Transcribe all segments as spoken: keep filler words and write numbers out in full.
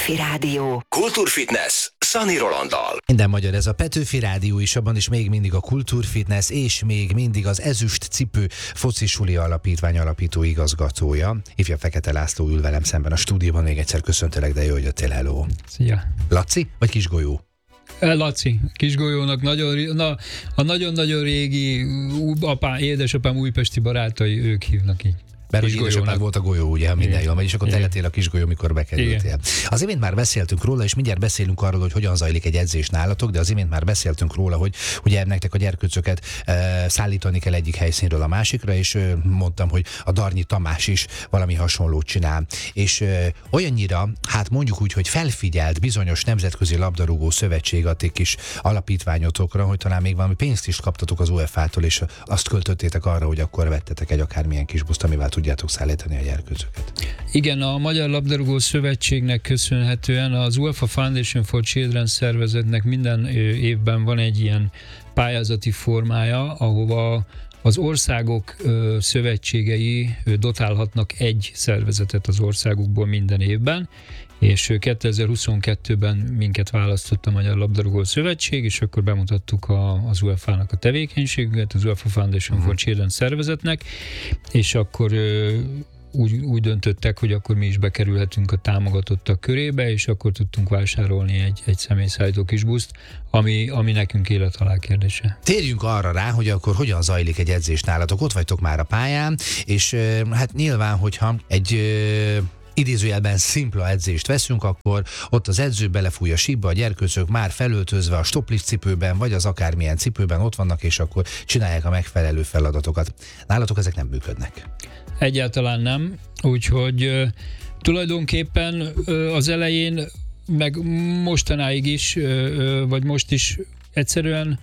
Petőfi Rádió. Kultúrfitness Szani Rolanddal. Minden magyar, ez a Petőfi Rádió is, abban is még mindig a Kultúrfitness, és még mindig az Ezüst Cipő Foci Suli Alapítvány alapító igazgatója. Ifjabb Fekete László ül velem szemben a stúdióban, még egyszer köszöntelek, de jó, hogy jöttél, hello. Szia. Laci, vagy Kisgolyó? Laci, Kisgolyónak nagyon, na, a nagyon-nagyon régi apám, édesapám újpesti barátai, ők hívnak így. Mert hogy édesapád volt a golyó, ugye, ha minden jól megy, és akkor te lettél a Kisgolyó, mikor bekerültél. Az imént már beszéltünk róla, és mindjárt beszélünk arról, hogy hogyan zajlik egy edzés nálatok, de az imént már beszéltünk róla, hogy ugye nektek a gyerkőcöket e, szállítani kell egyik helyszínről a másikra, és e, mondtam, hogy a Darnyi Tamás is valami hasonlót csinál. És e, olyannyira, hát mondjuk úgy, hogy felfigyelt bizonyos nemzetközi labdarúgó szövetség a ti kis alapítványotokra, hogy talán még valami pénzt is kaptatok az u e fá tól, és azt költöttétek arra, hogy akkor vettetek egy akármilyen kis buszt, amivel tudjátok szállítani a gyerkőcöket. Igen, a Magyar Labdarúgó Szövetségnek köszönhetően az UEFA Foundation for Children szervezetnek minden évben van egy ilyen pályázati formája, ahova az országok ö, szövetségei ö, dotálhatnak egy szervezetet az országukból minden évben, és kétezer-huszonkettőben minket választott a Magyar Labdarúgó Szövetség, és akkor bemutattuk a, az u e fá-nak a tevékenységüket, az UEFA Foundation uh-huh. for Children szervezetnek, és akkor ö, úgy, úgy döntöttek, hogy akkor mi is bekerülhetünk a támogatottak körébe, és akkor tudtunk vásárolni egy, egy személyszállító kis buszt, ami, ami nekünk élethalál kérdése. Térjünk arra rá, hogy akkor hogyan zajlik egy edzés nálatok. Ott vagytok már a pályán, és hát nyilván, hogyha egy idézőjelben szimpla edzést veszünk, akkor ott az edző belefúj a sípba, a gyerkőcök már felöltözve a stoplis cipőben, vagy az akármilyen cipőben ott vannak, és akkor csinálják a megfelelő feladatokat. Nálatok ezek nem működnek? Egyáltalán nem, úgyhogy uh, tulajdonképpen uh, az elején, meg mostanáig is, uh, vagy most is egyszerűen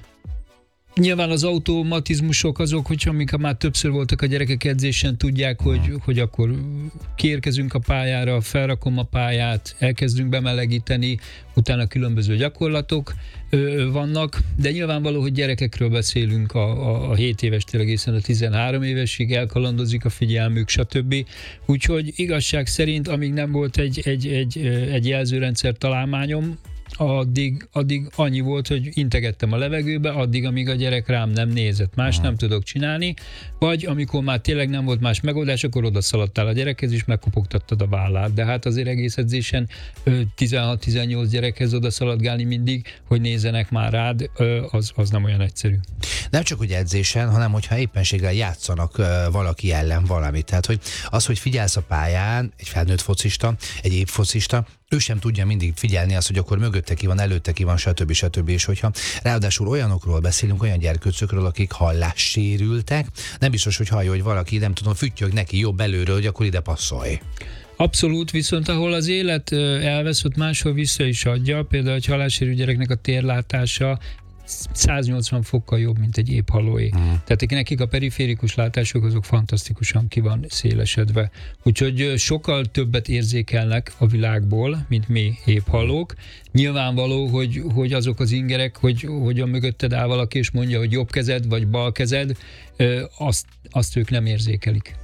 nyilván az automatizmusok azok, hogyha amikor már többször voltak a gyerekek edzésen, tudják, hogy, hogy akkor kiérkezünk a pályára, felrakom a pályát, elkezdünk bemelegíteni, utána különböző gyakorlatok ö, vannak, de nyilvánvaló, hogy gyerekekről beszélünk a, a, a hét évestől egészen a tizenhárom évesig, elkalandozik a figyelmük, stb. Úgyhogy igazság szerint, amíg nem volt egy, egy, egy, egy jelzőrendszer találmányom, Addig, addig annyi volt, hogy integettem a levegőbe, addig, amíg a gyerek rám nem nézett. Más nem tudok csinálni, vagy amikor már tényleg nem volt más megoldás, akkor oda szaladtál a gyerekhez, és megkopogtattad a vállát. De hát azért egész edzésen tizenhat-tizennyolc gyerekhez oda szaladgálni mindig, hogy nézzenek már rád, az, az nem olyan egyszerű. Nem csak hogy edzésen, hanem hogyha éppenséggel játszanak valaki ellen valamit. Tehát, hogy az, hogy figyelsz a pályán, egy felnőtt focista, egy épp focista, ő sem tudja mindig figyelni azt, hogy akkor mögötte ki van, előtte ki van, stb. stb. És hogyha ráadásul olyanokról beszélünk, olyan gyerkőcökről, akik hallássérültek, nem biztos, hogy hallja, hogy valaki, nem tudom, füttyög neki jobb előről, hogy akkor ide passzolj. Abszolút, viszont ahol az élet elvesz, ott máshol vissza is adja, például egy hallássérült gyereknek a térlátása száznyolcvan fokkal jobb, mint egy épp hallóé. Mm. Tehát nekik a periférikus látások azok fantasztikusan ki van szélesedve. Úgyhogy sokkal többet érzékelnek a világból, mint mi épp hallók. Nyilvánvaló, hogy, hogy azok az ingerek, hogy, hogy a mögötted áll valaki, és mondja, hogy jobb kezed, vagy bal kezed, azt, azt ők nem érzékelik.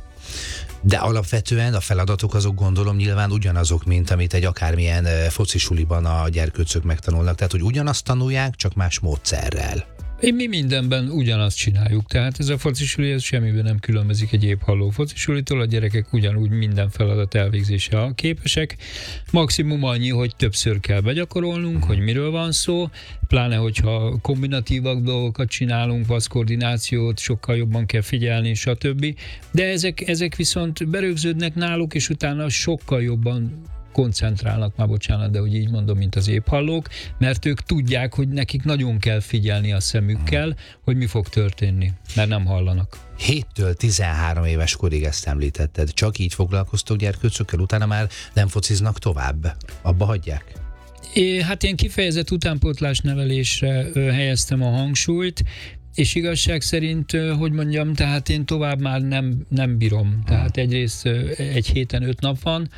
De alapvetően a feladatok azok, gondolom, nyilván ugyanazok, mint amit egy akármilyen focisuliban a gyerkőcök megtanulnak. Tehát, hogy ugyanazt tanulják, csak más módszerrel. Mi mindenben ugyanazt csináljuk, tehát ez a focisuli ez semmiben nem különbözik egy épp halló focisulitól, a gyerekek ugyanúgy minden feladat elvégzése képesek. Maximum annyi, hogy többször kell begyakorolnunk, uh-huh. hogy miről van szó, pláne hogyha kombinatívak dolgokat csinálunk, vasszkoordinációt, sokkal jobban kell figyelni, stb. De ezek, ezek viszont berögződnek náluk, és utána sokkal jobban koncentrálnak, már bocsánat, de hogy így mondom, mint az épphallók, mert ők tudják, hogy nekik nagyon kell figyelni a szemükkel, hogy mi fog történni, mert nem hallanak. héttől tizenhárom éves korig ezt említetted. Csak így foglalkoztok gyerkőcökkel, utána már nem fociznak tovább? Abba hagyják? É, hát én kifejezett utánpótlás nevelésre ö, helyeztem a hangsúlyt. és igazság szerint, hogy mondjam, tehát én tovább már nem, nem bírom. Tehát egyrészt egy héten öt nap van,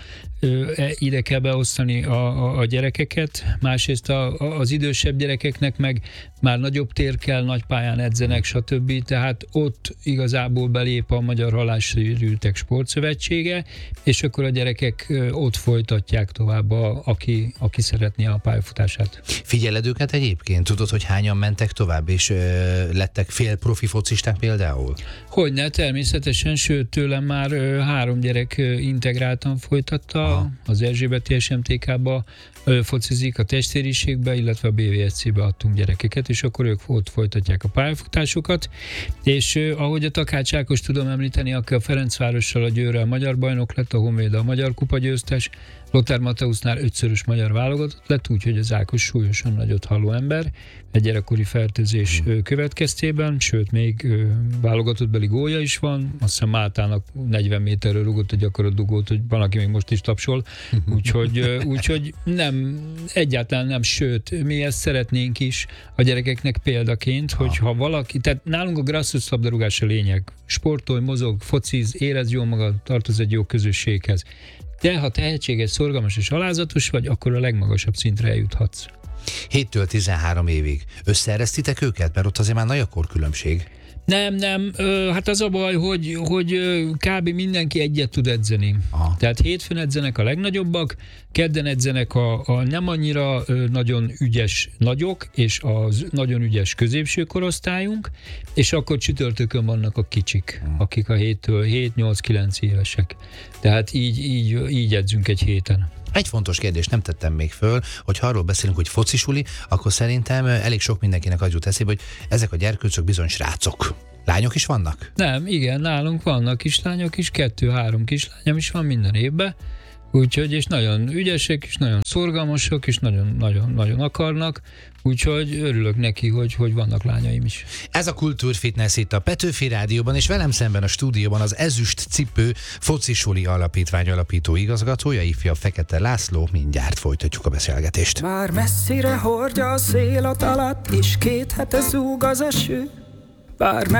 ide kell beosztani a, a, a gyerekeket, másrészt a, a, az idősebb gyerekeknek meg már nagyobb tér kell, nagy pályán edzenek, stb. Tehát ott igazából belép a Magyar Halássérültek Sportszövetsége, és akkor a gyerekek ott folytatják tovább, a, aki, aki szeretné a pályafutását. Figyeled őket egyébként? Tudod, hogy hányan mentek tovább, és ö, lettek fél profi focisták például? Hogyne, természetesen, sőt tőlem már ö, három gyerek ö, integráltan folytatta, Aha. az Erzsébeti es em té ká-ba ö, focizik, a testvériségbe, illetve a bé vé es cé-be adtunk gyerekeket, és akkor ők ott folytatják a pályafutásokat, és ö, ahogy a Takács Ákos tudom említeni, aki a Ferencvárossal, a Győrrel magyar bajnok lett, a Honvéd a magyar kupa győztes, Lothar Matthäusnál ötszörös magyar válogatott lett, úgyhogy az Ákos súlyosan nagyot halló ember, egy gyerekkori fertőzés hmm. következtében, sőt, még válogatottbeli gólja is van, azt hiszem Máltának negyven méterről rugott egy akarat dugót, hogy van, aki még most is tapsol, úgyhogy, úgyhogy nem, egyáltalán nem, sőt, mi ezt szeretnénk is a gyerekeknek példaként, hogy ha valaki, tehát nálunk a grassroots labdarúgás a lényeg, sportolj, mozog, fociz, érezd jól magad, tartoz egy jó közösséghez. De ha tehetséges, szorgalmas és alázatos vagy, akkor a legmagasabb szintre eljuthatsz. héttől tizenhárom évig. Összeeresztitek őket? Mert ott azért már nagy a korkülönbség. Nem, nem. Hát az a baj, hogy, hogy kb. Mindenki egyet tud edzeni. Aha. Tehát hétfőn edzenek a legnagyobbak, kedden edzenek a, a nem annyira nagyon ügyes nagyok, és az nagyon ügyes középső korosztályunk, és akkor csütörtökön vannak a kicsik, hmm. akik a héttől hét nyolc kilenc évesek. Tehát így, így, így edzünk egy héten. Egy fontos kérdést nem tettem még föl, hogy ha arról beszélünk, hogy focisuli, akkor szerintem elég sok mindenkinek az jut eszébe, hogy ezek a gyerkőcök bizony srácok. Lányok is vannak? Nem, igen, nálunk vannak kislányok is, kettő-három kislányom is van minden évben, úgyhogy, és nagyon ügyesek, és nagyon szorgalmasok, és nagyon-nagyon akarnak, úgyhogy örülök neki, hogy, hogy vannak lányaim is. Ez a Kultúrfitness itt a Petőfi Rádióban, és velem szemben a stúdióban az Ezüst Cipő Focisuli Alapítvány alapító igazgatója, ifjabb Fekete László. Mindjárt folytatjuk a beszélgetést. Már messzire hordja a szél a talat, és két hete zúg az eső, bár